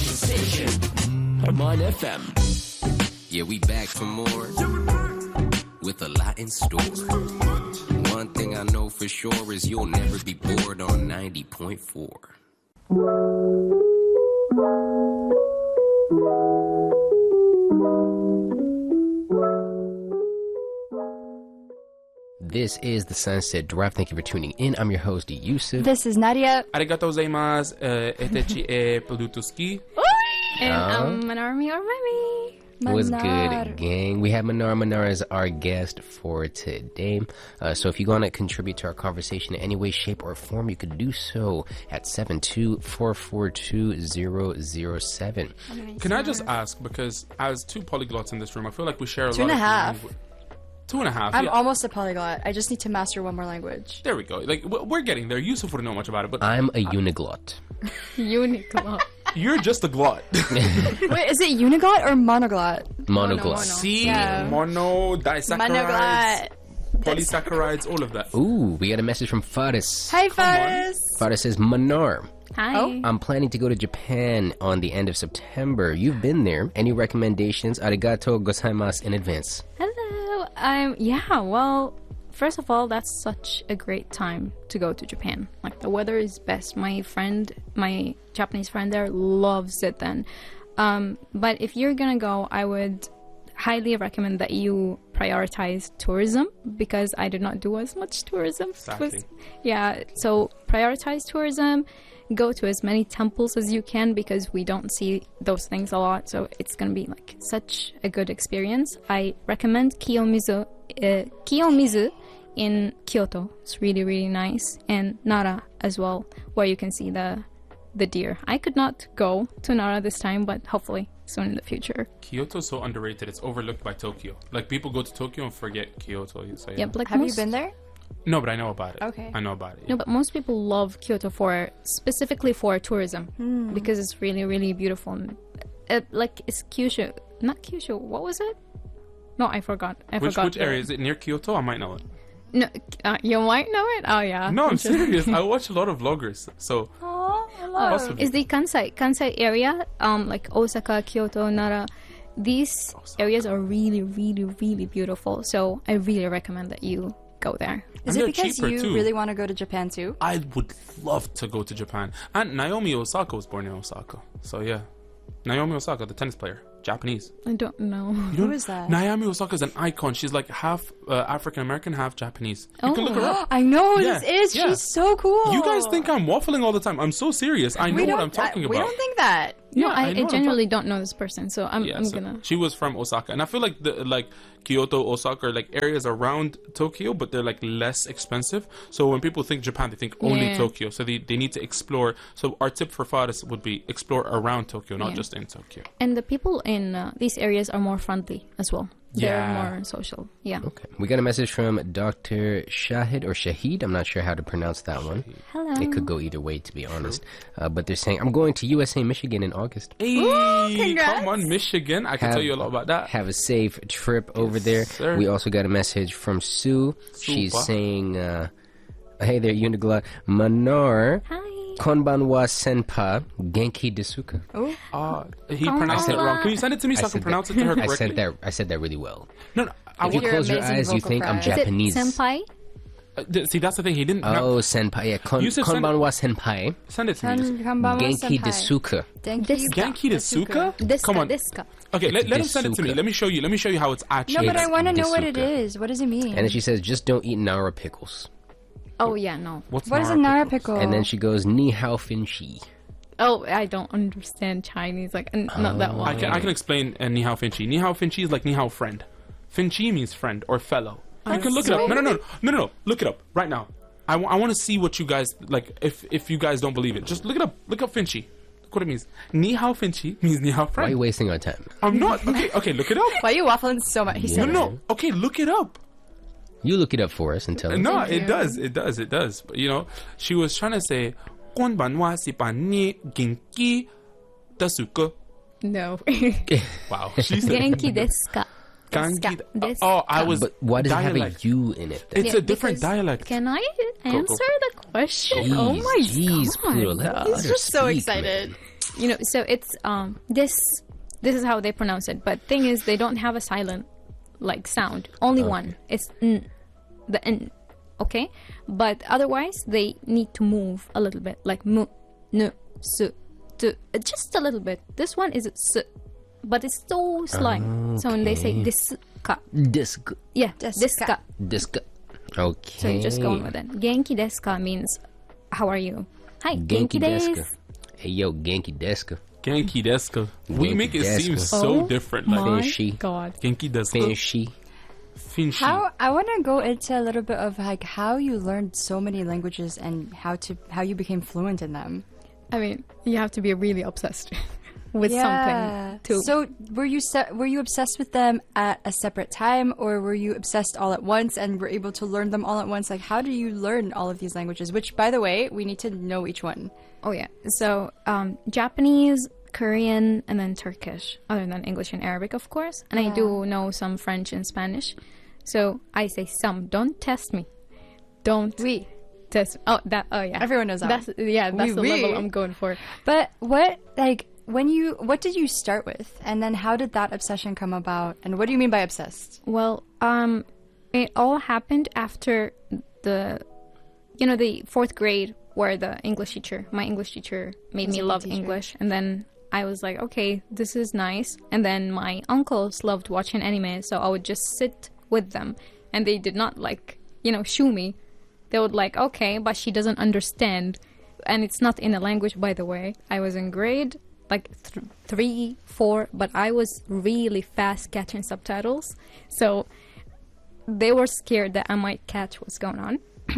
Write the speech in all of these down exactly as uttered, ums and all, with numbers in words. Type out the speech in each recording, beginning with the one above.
station. Herman F M. Yeah, we back for more with a lot in store. One thing I know for sure is you'll never be bored on ninety point four. This is the Sunset Drive. Thank you for tuning in. I'm your host, Yusuf. This is Nadia. Arigatou gozaimasu. Etechi e Plutuski. And Um, um, Manarmi or Remy. What's Manar. good, gang? We have Manar. Manar is our guest for today. Uh, so if you want to contribute to our conversation in any way, shape, or form, you could do so at seven two four four two zero zero seven. Can I just ask, because as two polyglots in this room, I feel like we share a Two lot and a of half. language. Two and a half. I'm yeah. almost a polyglot. I just need to master one more language. There we go. Like w- we're getting there. Yusuf wouldn't know much about it, but I'm a uniglot. Uniqlo. you're just a glot. Wait, is it uniglot or monoglot? Monoglot. mono. See, Yeah. mono, disaccharides, Monoglot. polysaccharides, all of that. Ooh, we got a message from Faris. Hi, Faris. Faris says, Manar, Hi. Oh. I'm planning to go to Japan on the end of September. You've been there. Any recommendations? Arigato gozaimasu in advance. Hello. Um. Yeah. Well, first of all, that's such a great time to go to Japan. Like the weather is best. My friend, my Japanese friend there, loves it. Then, um. But if you're gonna go, I would highly recommend that you prioritize tourism because I did not do as much tourism. Exactly. Yeah. So prioritize tourism. Go to as many temples as you can because we don't see those things a lot, so it's gonna be like such a good experience. I recommend Kiyomizu, uh, Kiyomizu in Kyoto. It's really really nice, and Nara as well, where you can see the the deer. I could not go to Nara this time, but hopefully soon in the future. Kyoto's so underrated. It's overlooked by Tokyo. Like people go to Tokyo and forget Kyoto. You say, Yeah, but like Have most, you been there? no, but I know about it. Okay. I know about it. No, but most people love Kyoto for specifically for tourism Hmm. because it's really, really beautiful. And, uh, like it's Kyushu, not Kyushu. What was it? No, I forgot. I Which forgot. which the- area is it? Near Kyoto? I might know it. No, uh, you might know it. Oh yeah. No, I'm serious. I watch a lot of vloggers. So Oh, I Oh, love Possibly. is the Kansai Kansai area? Um, like Osaka, Kyoto, Nara. These areas are really, really, really beautiful. So I really recommend that you go there. Is And it they're because cheaper, you too. really want to go to Japan too? I would love to go to Japan. And Naomi Osaka was born in Osaka. So yeah. Naomi Osaka, the tennis player. Japanese. I don't know. Who is that? Naomi Osaka is an icon. She's like half uh, African American, half Japanese. You can look her up. I know who Yeah, this is. yeah. She's so cool. You guys think I'm waffling all the time. I'm so serious. I know we what don't, I'm talking I, about. We don't think that. No, Yeah, I, I I, know what I'm genuinely don't know this person, so I'm, Yeah, I'm so gonna. she was from Osaka, and I feel like the like Kyoto, Osaka are like areas around Tokyo, but they're like less expensive. So when people think Japan, they think only Yeah. Tokyo. So they, they need to explore. So our tip for Faris would be explore around Tokyo, not Yeah. just in Tokyo. And the people in uh, these areas are more friendly as well. They're Yeah. more social. Yeah. Okay. We got a message from Doctor Shahid or Shahid. I'm not sure how to pronounce that one. Hello. It could go either way, to be honest. Uh, but they're saying, I'm going to U S A, Michigan in August. Hey, congrats. come on, Michigan! I can Have- tell you a lot about that. Have a safe trip over there. sir. We also got a message from Sue. She's Super. saying, uh, hey there, Uniglot. Manar, Hi. konbanwa senpa, genki desuka. Ah, he Oh, pronounced it I wrong. Can you send it to me so I, can said pronounce that, it to her I correctly? said that. I said that really well. No, no. I If you want, Your close your amazing eyes, you vocal think I'm fry. Is Is it Japanese. senpai? uh, th- see, that's the thing. He didn't. Oh, senpai. Yeah, kon, You said sen- konbanwa senpai, Send it to me. Just- genki desuka. Genki Genki Desuka? Deska, Come on. deska. Okay, let, let him send it to me. Desuka. Let me show you. Let me show you how it's actually. No, but I It's want to know what it desuka. is. What does it mean? And then she says, just don't eat Nara pickles. Oh yeah, no. What's what is a Nara pickle? And then she goes, ni hao finchi. Oh, I don't understand Chinese. Like, n- not that I one. can, I can explain uh, Ni Hao Finchi. Ni Hao Finchi is like Ni Hao friend. Finchi means friend or fellow. You can look it up. No, no, no, no, no, no. Look it up right now. I, w- I want to see what you guys like. If if you guys don't believe it, just look it up. Look up Finchi. Look what it means. Ni Hao Finchi means Ni Hao Why are friend. you wasting our time? I'm not. Okay, okay. Look it up. Why are you waffling so much? He Yeah. said No, no. Okay, look it up. You look it up for us and tell us. No, Thank it you. does. It does. It does. But you know, she was trying to say, "Konbanwa sipani ginki dasuka." No. Wow. She said, Genki deska. Gangi. Deska. Oh, I was. But why does it have a dialect. U in it? Then? It's Yeah, a different because- dialect. Can I go. answer the question? Jeez, oh my jeez, god. Poodle, let He's others just so speak, excited. man. you know, so it's um this this is how they pronounce it. But thing is, they don't have a silent like sound. Only one. It's n, the n. Okay, but otherwise they need to move a little bit, like mu, n, s, t, just a little bit. This one is s, but it's so slight. So when they say diska, Disc. yeah, Deska. diska. Disc. Okay. So you're just going with it. Genki desu ka means how are you? Hi, Genki genki desu. desu. Hey, yo, Genki desu. Genki desu. We Genki make it seem desu. so Oh different. Like My Fishy. God. Genki desu. Fishy. Finshi. How I want to go into a little bit of like how you learned so many languages and how to how you became fluent in them. I mean, you have to be really obsessed with something to. So were you se- were you obsessed with them at a separate time, or were you obsessed all at once and were able to learn them all at once? Like, how do you learn all of these languages? Which, by the way, we need to know each one. Oh yeah. So um, Japanese, Korean, and then Turkish, other than English and Arabic, of course. And I do know some French and Spanish. So I say some. Don't test me. Don't Oui. test. Oh, that. Oh yeah. Everyone knows that That's yeah. That's Oui, the oui. level I'm going for. But what like when you what did you start with, and then how did that obsession come about? And what do you mean by obsessed? Well, um, it all happened after the, you know, the fourth grade, where the English teacher, my English teacher, made Was me a good love teacher. English, and then I was like, okay, this is nice. And then my uncles loved watching anime, so I would just sit with them, and they did not like, you know, shoo me. They would like, okay, but she doesn't understand, and it's not in a language, by the way. I was in grade like th- three, four, but I was really fast catching subtitles, so they were scared that I might catch what's going on.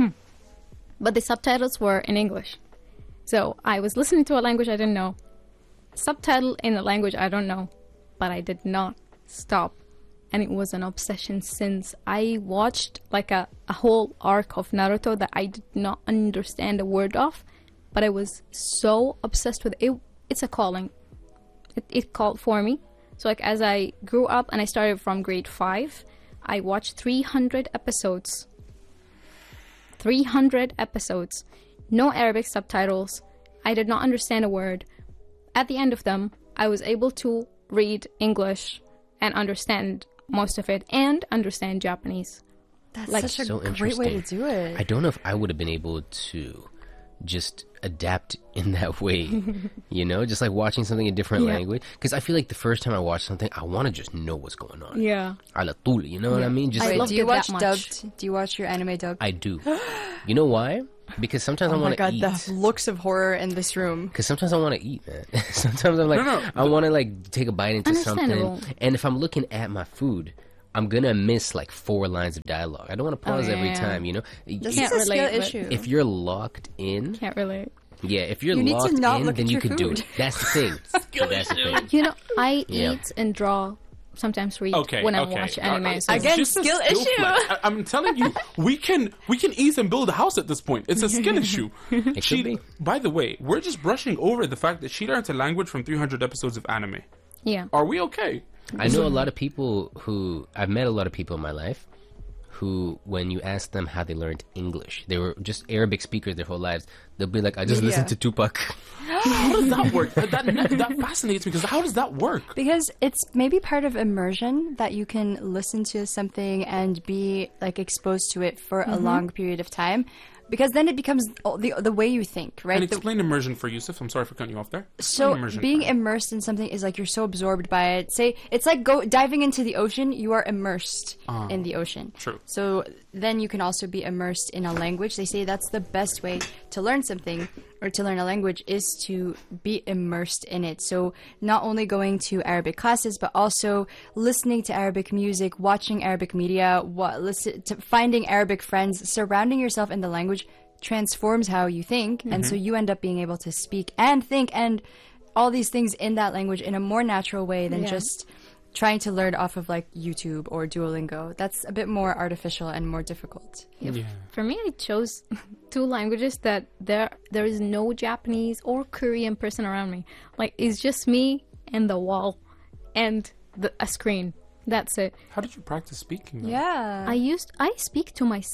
But the subtitles were in English, so I was listening to a language I didn't know, subtitle in a language I don't know, but I did not stop. And it was an obsession since I watched like a, a whole arc of Naruto that I did not understand a word of, but I was so obsessed with it. it it's a calling. It, it called for me. So like as I grew up and I started from grade five, I watched three hundred episodes. three hundred episodes. No Arabic subtitles. I did not understand a word. At the end of them, I was able to read English and understand most of it, and understand Japanese. That's Like, such a so great way to interesting. do it. I don't know if I would have been able to just adapt in that way, you know, just like watching something in a different Yeah. language. Because I feel like the first time I watch something, I want to just know what's going on. Yeah. Ala tul, you know what I mean? Just I like, loved do you it that watch much. dubbed? Do you watch your anime dubbed? I do. You know why? Because sometimes I Oh my want to god, eat. the looks of horror in this room. Because sometimes I want to eat, man. Sometimes I'm like, No, no, I want to like take a bite into something. Understandable. And if I'm looking at my food, I'm gonna miss like four lines of dialogue. I don't want to pause every yeah. time, you know. This Can't is a skill relate, but- issue. If you're locked in, Can't relate. yeah, if you're You need to locked not in, look then at you your could do food. it. That's the thing. That's the thing. You know, I Yeah. eat and draw, sometimes read Okay, when I okay. watch Uh, anime. uh, so- it's Again, just a skill skill issue. flex. I, I'm telling you, we can we can ease and build a house at this point. It's a skill issue. It She, should be. by the way, we're just brushing over the fact that she learned a language from three hundred episodes of anime. yeah. Are we okay? I know a lot of people who I've met a lot of people in my life who, when you ask them how they learned English, they were just Arabic speakers their whole lives. They'll be like, "I just Yeah. listened to Tupac." How does that work? That, that that fascinates me because how does that work? Because it's maybe part of immersion that you can listen to something and be like exposed to it for a long period of time. Because then it becomes all- the the way you think, right? And The- explain immersion for Yusuf. I'm sorry for cutting you off there. So Explain immersion being for me. immersed in something is like you're so absorbed by it. Say it's like go diving into the ocean. You are immersed in the ocean. True. So then you can also be immersed in a language. They say that's the best way to learn something or to learn a language is to be immersed in it. So not only going to Arabic classes, but also listening to Arabic music, watching Arabic media, what, listen to finding Arabic friends, surrounding yourself in the language transforms how you think, and so you end up being able to speak and think and all these things in that language in a more natural way than Yeah. just trying to learn off of like YouTube or Duolingo. That's a bit more artificial and more difficult. Yeah. For me, I chose two languages that there there is no Japanese or Korean person around me. Like it's just me and the wall, and the, a screen. That's it. How did you practice speaking? Though? Yeah. I used I speak to myself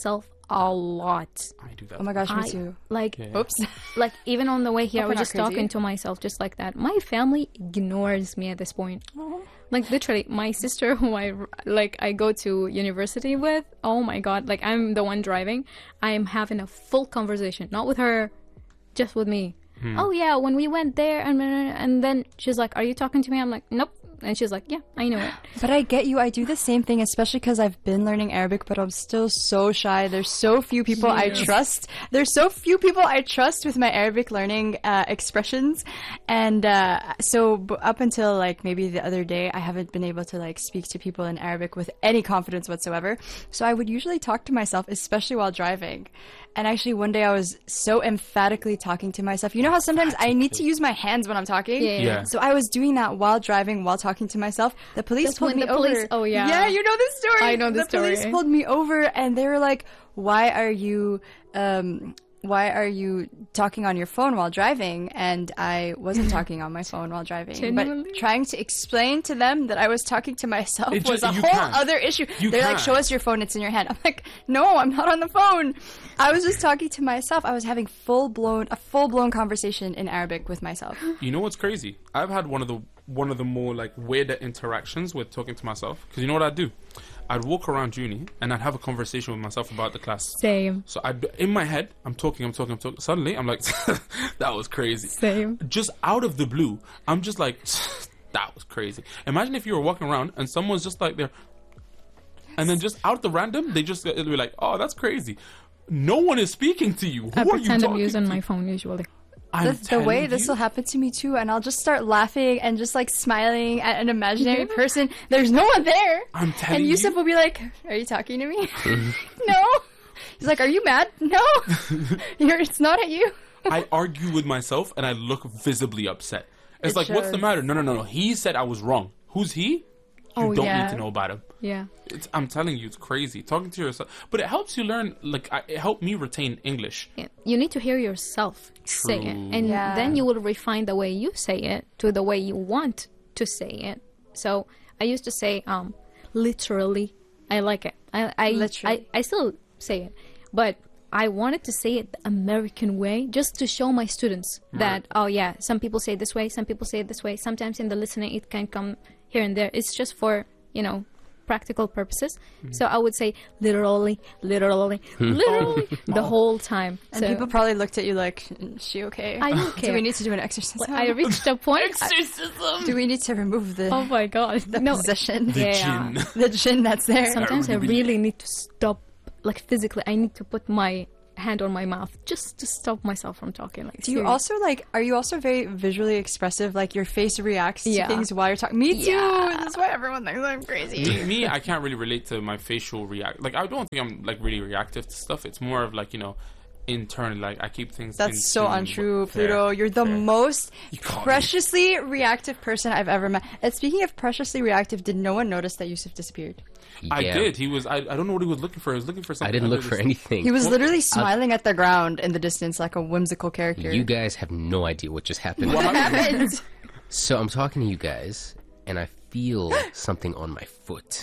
a lot. I do that. Oh my gosh, me I- too. Like, Yeah. Oops. like even on the way here, I Hope was we're not just crazy. talking to myself just like that. My family ignores me at this point. Like literally, my sister, who I like, I go to university with. Oh my god! Like I'm the one driving. I am having a full conversation, not with her, just with me. Oh yeah, when we went there, and and then she's like, "Are you talking to me?" I'm like, "Nope." And she's like, "Yeah, I know it." But I get you. I do the same thing, especially because I've been learning Arabic, but I'm still so shy. There's so few people I Yes. trust. There's so few people I trust with my Arabic learning uh, expressions, and uh, so b- up until like maybe the other day, I haven't been able to like speak to people in Arabic with any confidence whatsoever. So I would usually talk to myself, especially while driving. And actually, one day I was so emphatically talking to myself. You know how sometimes I need to use my hands when I'm talking? Yeah. Yeah. So I was doing that while driving, while talking to myself. The police That's pulled when me the over. police- oh, yeah. Yeah, you know this story. I know this the police story. pulled me over, and they were like, "Why are you, um, why are you talking on your phone while driving?" And I wasn't talking on my phone while driving, Genuinely? but trying to explain to them that I was talking to myself It was ju- a you whole can't. other issue. You They're like, can't. "Show us your phone; it's in your hand." I'm like, "No, I'm not on the phone. I was just talking to myself. I was having full blown a full blown conversation in Arabic with myself." You know what's crazy? I've had one of the one of the more like weirder interactions with talking to myself. Because you know what I'd do? I'd walk around uni and I'd have a conversation with myself about the class. Same. So I, in my head, I'm talking, I'm talking, I'm talking. Suddenly, I'm like, that was crazy. Same. Just out of the blue, I'm just like, that was crazy. Imagine if you were walking around and someone's just like there, and then just out the random, they just it'll be like, oh, that's crazy. No one is speaking to you. Who I are you pretend I'm talking using to? my phone usually. I'm the, the telling way you. this will happen to me too, and I'll just start laughing and just like smiling at an imaginary Yeah. person. There's no one there. I'm telling and you. Yusuf will be like, "Are you talking to me?" No. He's like, "Are you mad?" No. You're, it's not at you. I argue with myself and I look visibly upset. It's It like, what's the shows. matter? No, no, no, no. He said I was wrong. Who's he? You Oh, don't yeah. need to know about him. Yeah. It's, I'm telling you, it's crazy. Talking to yourself. But it helps you learn, like, I, it helped me retain English. Yeah. You need to hear yourself say it, True. and Yeah. then you will refine the way you say it to the way you want to say it. So I used to say, um, literally. I like it. I I, Literally. I I still say it, but I wanted to say it the American way, just to show my students that oh yeah, some people say it this way, some people say it this way. Sometimes in the listening, it can come here and there. It's just for you know practical purposes. So I would say literally, literally, literally the whole time. And so people probably looked at you like, "Is she okay? I don't Do care. we need to do an exorcism? I reached a point. Do we need to remove the Oh my god! the no, possession, The Yeah. gin. the gin that's there?" sometimes I really really need to stop, like physically. I need to put my hand on my mouth just to stop myself from talking. Like, Do you seriously. also like? Are you also very visually expressive? Like your face reacts to Yeah. things while you're talking. Me too. Yeah. That's why everyone thinks I'm crazy. me, me, I can't really relate to my facial react. Like, I don't think I'm, like, really reactive to stuff. It's more of, like, you know, internal. Like, I keep things That's in so tune. untrue, Fair, Pluto. You're the fair. most caught me. preciously reactive person I've ever met. And speaking of preciously reactive, did no one notice that Yusuf disappeared? I Yeah. did. He was, I, I don't know what he was looking for. He was looking for something. I didn't look under for this- anything. He was Well, literally smiling at the ground in the distance like a whimsical character. You guys have no idea what just happened. what happened? So I'm talking to you guys, and I feel something on my foot.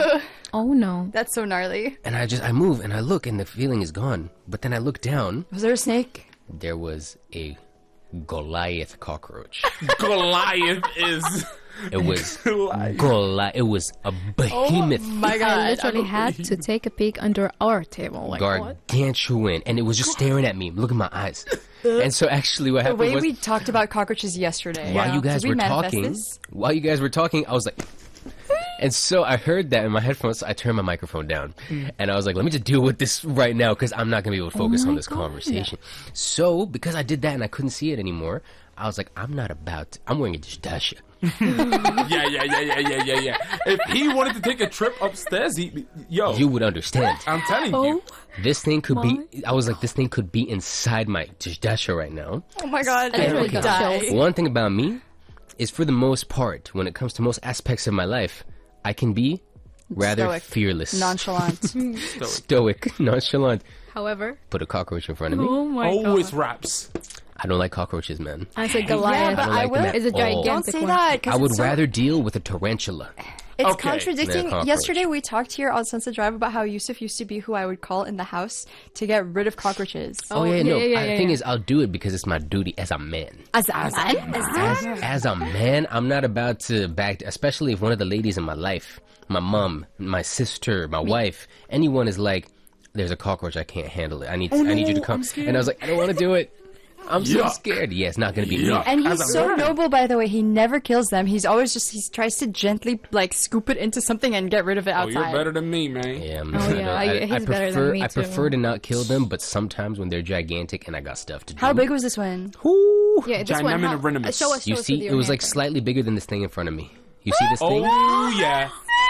Oh no! That's so gnarly. And I just, I move, and I look, and the feeling is gone. But then I look down, Was there a snake? there was a Goliath cockroach. Goliath is. It was Goliath. Goliath. It was a behemoth. My I God. literally had to take a peek under our table. Like what? Gargantuan, and it was just staring at me. Look at my eyes. And so actually, what The happened way was, we talked about cockroaches yesterday. while you guys Did we were manifest talking, this? while you guys were talking, I was like, and so I heard that in my headphones. So I turned my microphone down, and I was like, let me just deal with this right now because I'm not gonna be able to focus on this conversation. So because I did that and I couldn't see it anymore, I was like, I'm not about. To, I'm wearing a dishdasha. yeah, yeah, yeah, yeah, yeah, yeah, yeah. If he wanted to take a trip upstairs, he, yo, You would understand. I'm telling Oh, you. This thing could be. I was like, this thing could be inside my dishdasha right now. Oh my God. I literally I got die. chills. One thing about me is, for the most part, when it comes to most aspects of my life, I can be rather Stoic. fearless, Nonchalant. stoic, nonchalant. However, Put a cockroach in front of me. oh my Always god! raps. I don't like cockroaches, man. I said Yeah, Goliath. but I don't I like will. them Is a at all. gigantic Don't say one. that. 'cause I would it's so- rather deal with a tarantula. It's Okay. contradicting. They're cockroach. Yesterday we talked here on Sunset Drive about how Yusuf used to be who I would call in the house to get rid of cockroaches. Oh, yeah, yeah, no. yeah, yeah, I- the yeah, thing yeah. is, I'll do it because it's my duty as a man. As a man? As, as a man, I'm not about to back, especially if one of the ladies in my life, my mom, my sister, my wife, anyone is like, there's a cockroach, I can't handle it. I need, Oh, I need you to no, come. I'm scared. And I was like, I don't want to do it. I'm so Yuck. scared. Yeah, it's not going to be Yuck. me. And As he's a so man. noble, by the way. He never kills them. He's always just, he tries to gently, like, scoop it into something and get rid of it Oh, outside. you're better than me, man. Yeah, I'm Oh, not- yeah, I, I- I, he's better than prefer, me, I too. prefer to not kill them, but sometimes when they're gigantic and I got stuff to do. How big was this one? Ooh. Yeah, this one. Dynamic How, venomous. show us. Show You us see, with it your was hand like first. slightly bigger than this thing in front of me. You see this thing? Oh, yeah.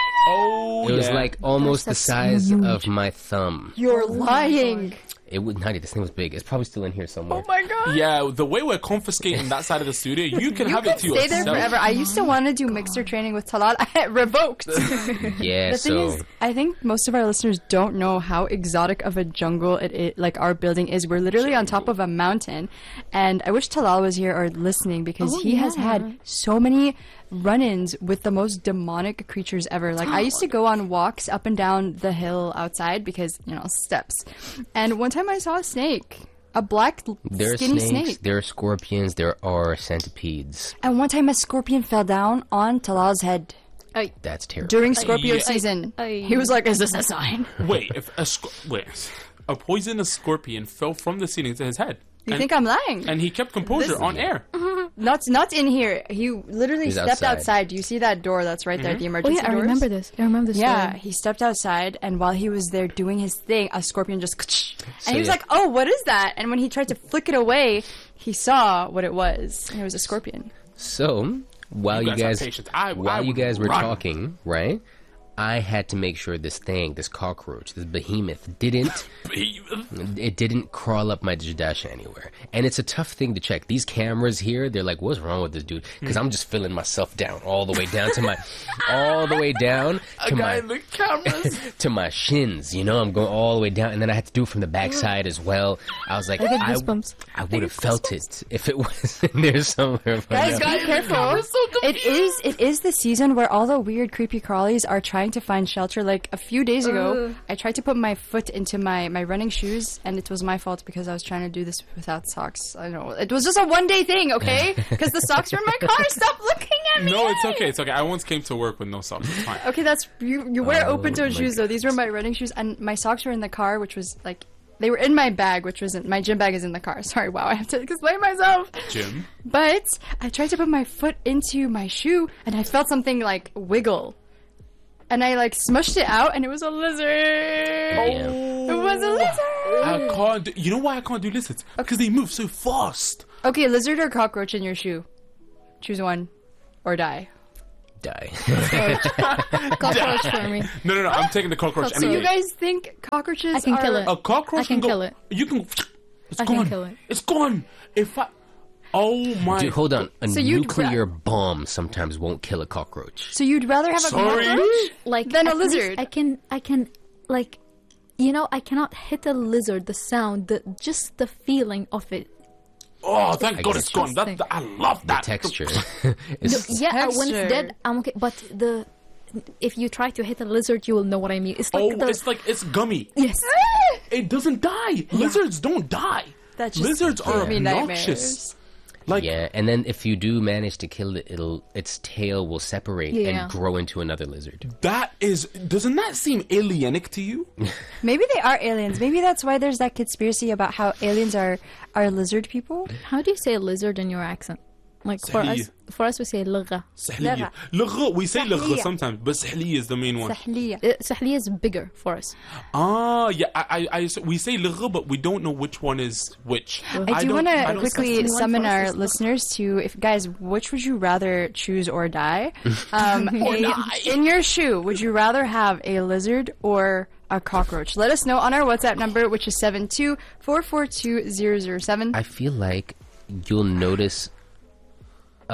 Oh, It was yeah. like almost the that's so size huge. of my thumb. You're lying. It would not. This thing was big. It's probably still in here somewhere. Oh my god. Yeah, the way we're confiscating that side of the studio, you can have it to Stay there yourself. forever. I used to want to do mixer training with Talal. I revoked. Yeah. The so thing is, I think most of our listeners don't know how exotic of a jungle it is, like our building is. We're literally on top of a mountain, and I wish Talal was here or listening because Oh, he has yeah. had so many run-ins with the most demonic creatures ever. Like I used to go on walks up and down the hill outside because you know steps, and one time I saw a snake, a black there are skinny snakes. snake. There are scorpions. There are centipedes. And one time a scorpion fell down on Talal's head Ay, That's terrible. during Scorpio yeah. season. Ay. He was like, "Is this a sign?" Wait, if a sc- wait, a poisonous scorpion fell from the ceiling to his head. You and, think I'm lying? and he kept composure This- on air. Not not in here. He literally He's stepped outside. outside. Do you see that door that's right there, the Oh emergency yeah, I doors? remember this. I remember this. Yeah, story. he stepped outside, and while he was there doing his thing, a scorpion just, and he was yeah. like, "Oh, what is that?" And when he tried to flick it away, he saw what it was. And it was a scorpion. So while You you, guys have guys, patience. I- while I you would guys were run. talking, right? I had to make sure this thing, this cockroach, this behemoth, didn't it didn't crawl up my jadasha anywhere. And it's a tough thing to check. These cameras here, they're like, what's wrong with this dude? Because I'm just feeling myself down all the way down to my, all the way down to my, the cameras. to my shins. You know, I'm going all the way down, and then I had to do it from the backside as well. I was like, I get I, goosebumps. I would have felt it if it was in there somewhere. but Guys, no. be careful. It is it is the season where all the weird creepy crawlies are trying to find shelter. Like a few days ago, Ugh. I tried to put my foot into my, my running shoes, and it was my fault because I was trying to do this without socks. I know it was just a one day thing, okay? Because the socks were in my car. Stop looking at me. No, it's okay. It's okay. I once came to work with no socks. It's fine. Okay, that's you. You wear Oh, open toe my shoes though. These were my running shoes, and my socks were in the car, which was like they were in my bag, which wasn't my gym bag is in the car. Sorry, wow, I have to explain myself. Jim. But I tried to put my foot into my shoe, and I felt something like wiggle, and I like smushed it out, and it was a lizard. Yeah. It was a lizard. I can't. Do, you know why I can't do lizards? Because they move so fast. Okay, lizard or cockroach in your shoe? Choose one, or die. Die. Cockroach for me. No, no, no. I'm taking the cockroach. So So anyway. you guys think cockroaches I can are? kill it. A cockroach I can go, kill it. You can. It's I can gone. kill it. It's gone. If I. Oh my. Dude, hold on. A So you'd nuclear bomb sometimes won't kill a cockroach. So you'd rather have a Sorry? cockroach? Like Then a at least lizard. I can. I can. Like, you know, I cannot hit a lizard. The sound, the just the feeling of it. Oh, thank I God get it's you. gone. That, that- I love The that. texture. No, It's- yeah, when texture. it's dead, I'm okay. But the if you try to hit a lizard, you will know what I mean. It's like Oh, the it's like it's gummy. yes. It doesn't die. Lizards don't die. That just Lizards are gave me obnoxious. nightmares. Like yeah, and then if you do manage to kill it, it'll its tail will separate Yeah. and grow into another lizard. that is. Doesn't that seem alienic to you? Maybe they are aliens. Maybe that's why there's that conspiracy about how aliens are are lizard people. How do you say lizard in your accent? Like for Sahliya. us, for us we say لغة. سحلية. لغة. We say لغة سحلية. sometimes, but سحلية is the main one. Sahliya. Uh, سحلية is bigger for us. Ah, yeah. I, I, I, we say لغة, but we don't know which one is which. I do don't- want I to don't- quickly Anyone summon for us our is looking- listeners to, if guys, which would you rather choose or die? Um, a- die. in your shoe, would you rather have a lizard or a cockroach? Let us know on our WhatsApp number, which is seven two four four two zero zero seven. I feel like you'll notice a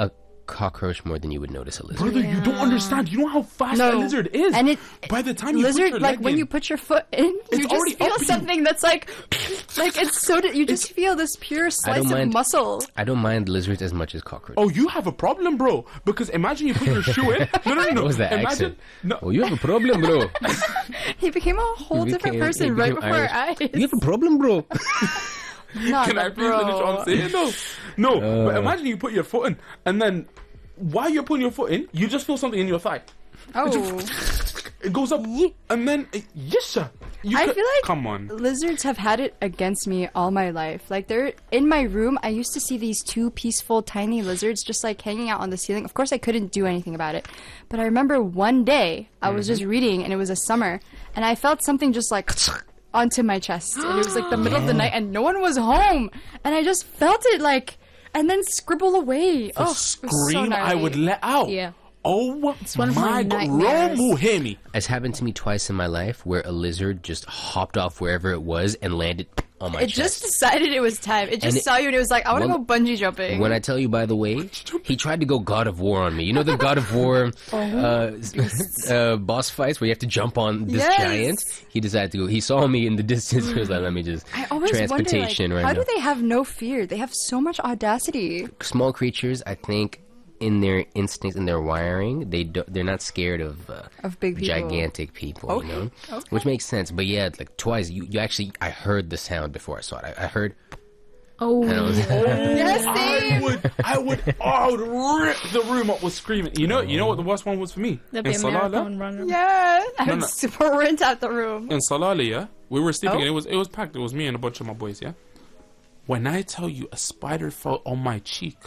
cockroach more than you would notice a lizard. Brother, you don't understand. You know how fast No. a lizard is. And it by the time you lizard, put your like leg when in, you put your foot in, you It's already just feel up you. something that's like, like it's so. You just feel this pure slice of mind- muscle. I don't mind lizards as much as cockroaches. oh, you have a problem, bro. Because imagine you put your shoe in. No, no, no, no. What was that imagine, accent? No. Oh, you have a problem, bro. He became a whole He different became- person he right became before Irish. our eyes. You have a problem, bro. Not Can I the please finish what bro. I'm saying? No. No. but Uh. imagine you put your foot in, and then while you're putting your foot in, you just feel something in your thigh. Oh, It goes up, and then, it, yes, sir. You I could- feel like Come on. lizards have had it against me all my life. Like they're in my room. I used to see these two peaceful, tiny lizards just like hanging out on the ceiling. Of course, I couldn't do anything about it, but I remember one day I was just reading, and it was a summer, and I felt something just like onto my chest, and it was like the middle of the night, and no one was home, and I just felt it like, and then scribble away. The oh, it was so scream I gnarly. would let out. Yeah. Oh one of my my God. nightmares. Rome will hear me. It's happened to me twice in my life where a lizard just hopped off wherever it was and landed on my It chest. just decided it was time. It just And it- saw you, and it was like, I want to go When- bungee jumping. When I tell you, by the way, he tried to go God of War on me. You know the God of War uh, uh, boss fights where you have to jump on this Yes. giant? He decided to go. He saw me in the distance. He was like, let me just I always wonder, like, transportation right how now. do they have no fear? They have so much audacity. Small creatures, I think, in their instincts, in their wiring, they do, they're not scared of uh, Of big people. gigantic people, Okay. you know, Okay. which makes sense. But yeah, like twice, you, you actually, I heard the sound before I saw it. I, I heard. Oh, And I was, Yes, I same. would, I would, oh, I would rip the room up with screaming. You know, you know what the worst one was for me? that'd be In a Salalah, marathon runner. Yeah, I No, would no. sprint out the room. in Salalah, yeah, we were sleeping Oh. and it was, it was packed. It was me and a bunch of my boys, yeah. When I tell you a spider fell on my cheek,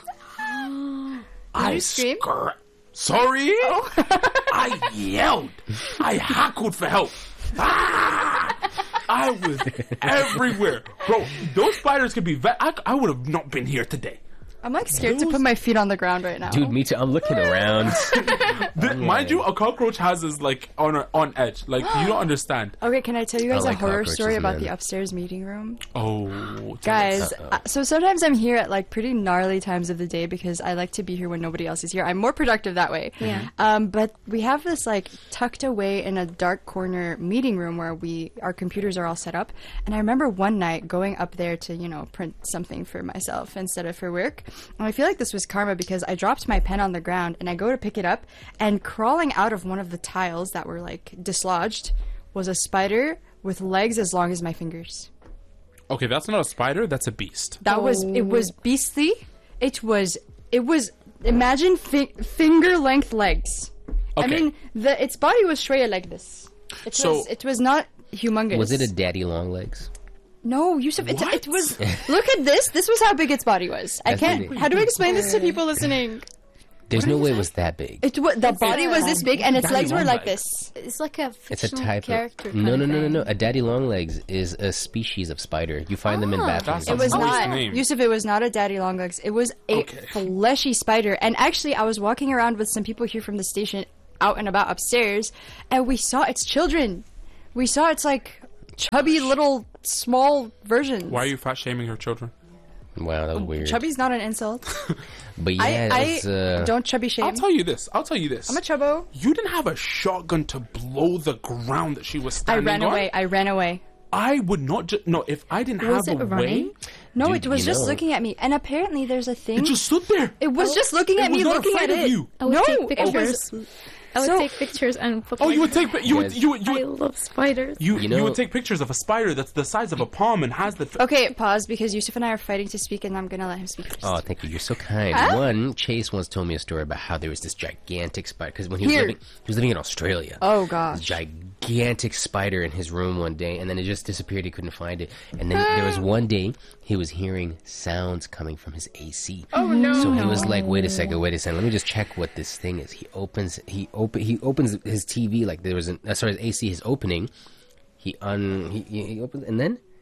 I you scream? scr- Sorry, I yelled. I hackled for help. Ah! I was everywhere, bro. Those spiders could be. Ve- I, I would have not been here today. I'm like scared to put my feet on the ground right now. dude, me too. I'm looking around. The- mind you, a cockroach has his like on a, on edge. Like you don't understand. Okay, can I tell you guys I like a horror cockroaches, story about man. the upstairs meeting room? Oh, tell us. Guys, uh, so sometimes I'm here at like pretty gnarly times of the day because I like to be here when nobody else is here. I'm more productive that way. Yeah. Um, but we have this like tucked away in a dark corner meeting room where we our computers are all set up. And I remember one night going up there to you know print something for myself instead of for work. And I feel like this was karma because I dropped my pen on the ground and I go to pick it up, and crawling out of one of the tiles that were like dislodged was a spider with legs as long as my fingers. Okay, that's not a spider. That's a beast. That was it was beastly. It was it was imagine fi- finger length legs. I Okay. mean the its body was straight like this. It So- was it was not humongous. Was it a daddy long legs? No, Yusuf, it, What? it was look at this. This was how big its body was. I That's can't really- how do I explain this to people listening? There's no way it was that big. It wa- the body was this big and its Daddy legs were long like legs. this. It's like a It's a fictional type character. of kind no, of no, no, no, thing. no. A daddy long legs is a species of spider. You find them in Ah. bathrooms. That's It was Oh, not his name. Yusuf. It was not a daddy long legs. It was a Okay. fleshy spider. And actually, I was walking around with some people here from the station, out and about upstairs, and we saw its children. We saw its like chubby little small versions. Why are you fat shaming her children? Wow, that was weird. Chubby's not an insult. But yeah, I, I it's, uh, don't chubby shame. I'll tell you this. I'll tell you this. I'm a chubbo. You didn't have a shotgun to blow the ground that she was I standing ran on. away. I ran away. I would not just no. If I didn't Was have it a running? way, No, Dude, it was you just know- looking at me. And apparently, there's a thing. it just stood there. It was just looking It at was me, not looking afraid at of it. you. I would no, take it was. pictures. I would So- take pictures and put. Oh, you would them- take you would Guys. you would you I would, love spiders. you, You you, know- would take pictures of a spider that's the size of a palm and has the. F- Okay, pause because Yusuf and I are fighting to speak, and I'm gonna let him speak first. Oh, thank you. You're so kind. Huh? One, Chase once told me a story about how there was this gigantic spider because when he was Here. living, he was living in Australia. Oh, This gosh. gigantic spider in his room one day, and then it just disappeared. He couldn't find it. And then there was one day he was hearing sounds coming from his A C. Oh no! So he was like, "Wait a second, wait a second. Let me just check what this thing is." He opens, he open, he opens his T V like there was an, uh, sorry, his A C, his opening. He un, he, he opens, and then he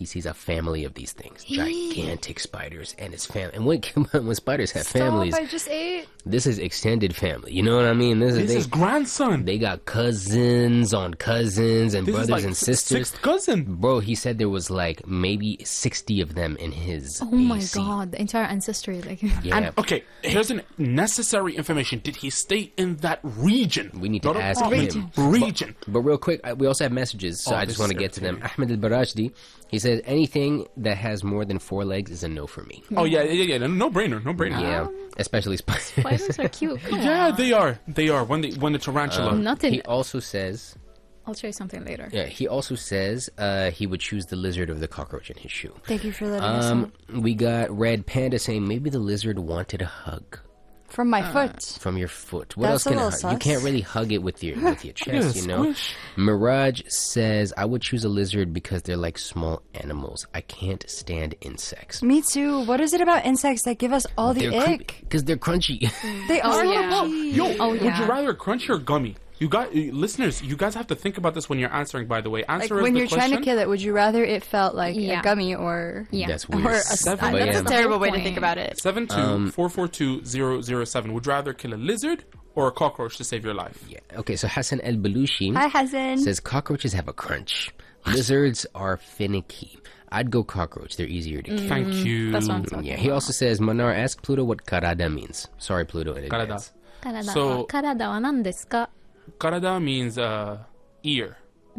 he sees a family of these things, gigantic spiders, and his family. And when when spiders have families, Stop, I just ate. this is extended family. You know what I mean? This is This they, is grandson. they got cousins on cousins and This brothers is like and sisters. sixth cousin. Bro, he said there was like maybe sixty of them in his. Oh my A C. god, the entire ancestry. Like, Yeah. And okay, here's an necessary information. Did he stay in that region? We need to Not ask apartment, him. Region. But real quick, I- we also have messages, so Oh, I this just want to is get to them. irritating. Ahmed al-Barajdi, he says, anything that has more than four legs is a no for me. Oh yeah, yeah, yeah. No brainer. No brainer. Yeah, especially spiders. spiders are cute. Come Yeah, on. they are. They are. When they when the tarantula. Nothing. He also says, I'll show you something later. yeah, he also says uh, he would choose the lizard over the cockroach in his shoe. Thank you for letting us know. Um, we got Red Panda saying maybe the lizard wanted a hug From my foot. from your foot. What That's else can a it little hug? You sus. can't really hug it with your with your chest, Yeah, you know. squish. Mirage says I would choose a lizard because they're like small animals. I can't stand insects. Me too. What is it about insects that give us all the ick? Because they're crunchy. They are yeah. crunchy. Yo, Oh, would yeah. you rather crunchy or gummy? You got uh, listeners. You guys have to think about this when you're answering. By the way, Like answer is when the you're question. trying to kill it, would you rather it felt like Yeah. a gummy or Yeah. That's weird. or a Seven- uh, But That's yeah. a terrible way to Point. think about it. Seven two four four two zero zero seven. Would you rather kill a lizard or a cockroach to save your life? Yeah. Okay, so Hassan El Balushi Hi, Hassan. says cockroaches have a crunch. Lizards are finicky. I'd go cockroach. They're easier to kill. Thank you. That's what I'm talking Yeah. He also says Manar, ask Pluto what karada means. Sorry, Pluto. In Karada. advance. 体 So- 体は何ですか? Karada means uh, ear,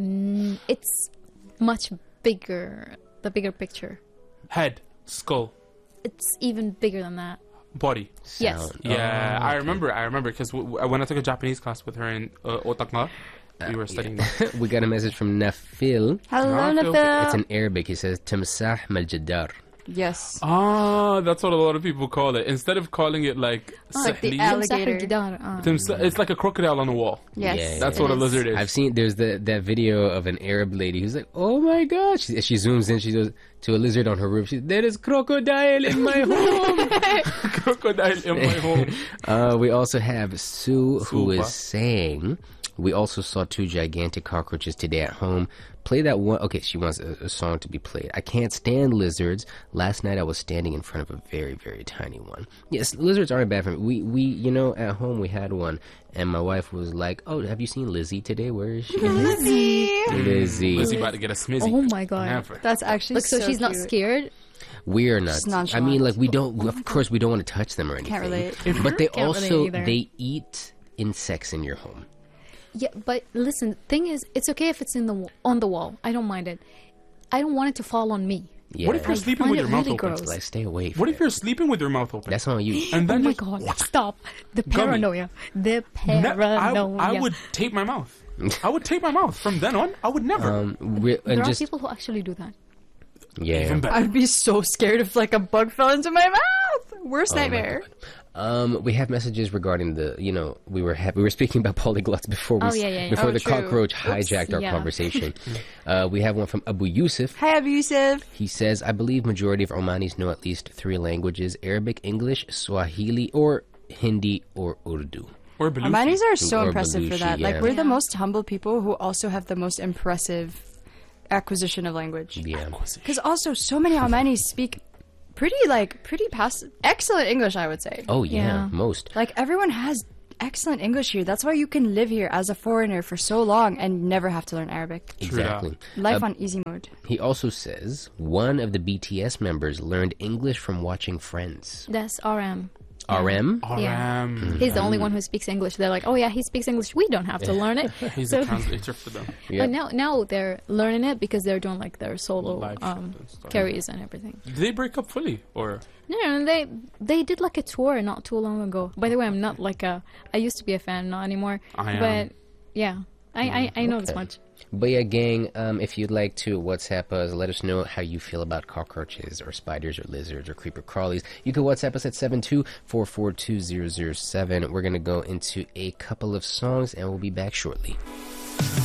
It's much bigger. The bigger picture. head, skull, It's even bigger than that. body. Yes. Sound. Yeah, Oh, I okay. remember. I remember because w- w- when I took a Japanese class with her in uh, Otakna, we were studying that. We got a message from Nafil. Hello, Not okay. Nafil. It's in Arabic. He says Timsah Maljadar. Yes. Ah, that's what a lot of people call it. Instead of calling it like like the sahli, alligator. الجدار. Ah. timsa- it's like a crocodile on a wall. Yes. Yeah, That's yeah. what a It is. lizard is. I've seen there's the that video of an Arab lady who's like, oh my god. She, she zooms in. She goes to a lizard on her roof. She, there is crocodile in my home. Crocodile in my home. Uh, we also have Sue, who Supa. is saying, we also saw two gigantic cockroaches today at home. Play that one. Okay, she wants a, a song to be played. I can't stand lizards. Last night I was standing in front of a very, very tiny one. Yes, lizards aren't bad for me. We, we, you know, at home we had one, and my wife was like, "Oh, have you seen Lizzie today? Where is she?" Lizzie. Lizzie. Lizzie about to get a smizzy. Oh my god. Never. That's actually Like, so, so she's not cute. scared? We're not. Just I nonchalant. mean, like we don't. Of course, we don't want to touch them or anything. Can't relate. But they Can't relate also either. they eat insects in your home. Yeah, but listen, thing is, it's okay if it's in the w- on the wall. I don't mind it. I don't want it to fall on me. Yeah. What if you're I sleeping find with it your mouth really open? gross. Like, stay away. From What if it. you're sleeping with your mouth open? That's on you. and then Oh my just- god, stop. The Gummy. paranoia. The Ne- paranoia. I, I would tape my mouth. I would tape my mouth. From then on, I would never. Um, we, There and are just people who actually do that. yeah. Even better. I'd be so scared if like a bug fell into my mouth. Worst Oh my nightmare. God. Um, we have messages regarding the, you know, we were ha- we were speaking about polyglots before we Oh, s- yeah, yeah, yeah. before Oh, the true. cockroach hijacked our yeah. conversation. uh, we have one from Abu Yusuf. Hi, Abu Yusuf. He says, "I believe majority of Omanis know at least three languages: Arabic, English, Swahili, or Hindi or Urdu." or Belushi. Omanis are so Or impressive for Belushi, that. yeah. Like, we're the Yeah. most humble people who also have the most impressive acquisition of language. Yeah. Because also, so many Omanis speak pretty, like, pretty pass- excellent English, I would say. Oh yeah, Yeah. most. Like, everyone has excellent English here. That's why you can live here as a foreigner for so long and never have to learn Arabic. True that. Exactly. Life Uh, on easy mode. He also says one of the B T S members learned English from watching Friends. That's R M. R M. Yeah. R M. He's the only one who speaks English. They're like, oh yeah, he speaks English. We don't have to learn it. He's So- the translator for them. Yeah. But now, now they're learning it because they're doing like their solo Live um, shows and stuff. carries and everything. Did they break up fully or? No, no, no, they they did like a tour not too long ago. By the way, I'm not like a. I used to be a fan, not anymore. I am. But yeah, I I, I know this Okay. much. But yeah, gang, um, if you'd like to WhatsApp us, let us know how you feel about cockroaches or spiders or lizards or creeper crawlies. You can WhatsApp us at seven two four four two zero zero seven. We're going to go into a couple of songs and we'll be back shortly.